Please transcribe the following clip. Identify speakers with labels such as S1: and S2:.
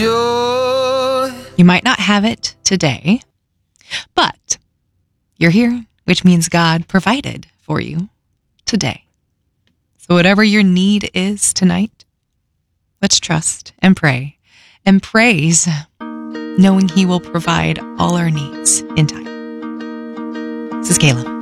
S1: You might not have it today, but you're here, which means God provided for you today. So whatever your need is tonight, let's trust and pray and praise, knowing He will provide all our needs in time. This is Kayla.